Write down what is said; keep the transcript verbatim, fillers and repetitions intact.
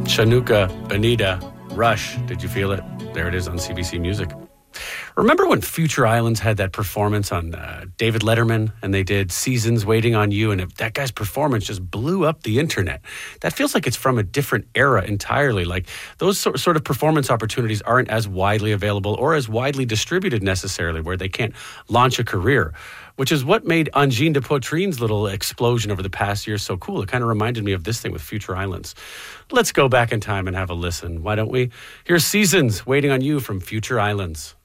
Chinooka, Bonita, Rush. Did you feel it? There it is on C B C Music. Remember when Future Islands had that performance on uh, David Letterman, and they did Seasons Waiting on You, and it, that guy's performance just blew up the internet. That feels like it's from a different era entirely. Like those so, sort of performance opportunities aren't as widely available or as widely distributed necessarily, where they can't launch a career, which is what made Angine de Poitrine's little explosion over the past year so cool. It kind of reminded me of this thing with Future Islands. Let's go back in time and have a listen, why don't we? Here's Seasons Waiting on You from Future Islands.